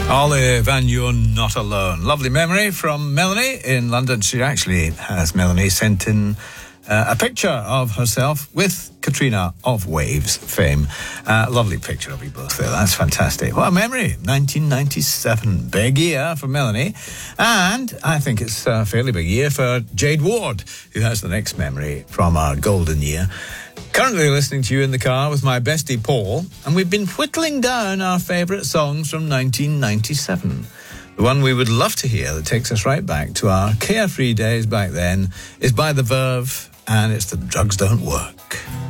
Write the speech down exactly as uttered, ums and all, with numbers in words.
Olive, and You're Not Alone. Lovely memory from Melanie in London. She actually has, Melanie, sent in uh, a picture of herself with Katrina of Waves fame. Uh, lovely picture of you both there. That's fantastic. What a memory. nineteen ninety-seven. Big year for Melanie. And I think it's a fairly big year for Jade Ward, who has the next memory from our golden year. Currently listening to you in the car with my bestie Paul, and we've been whittling down our favourite songs from nineteen ninety-seven. The one we would love to hear that takes us right back to our carefree days back then is by The Verve, and it's The Drugs Don't Work.